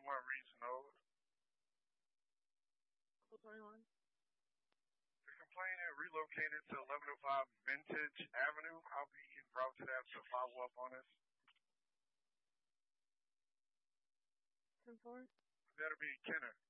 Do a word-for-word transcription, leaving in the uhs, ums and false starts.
twenty-one Reason Old. twenty-one. The complainant relocated to eleven oh five Vintage Avenue. I'll be en route to that to follow up on this. ten four. That'll be Kenner.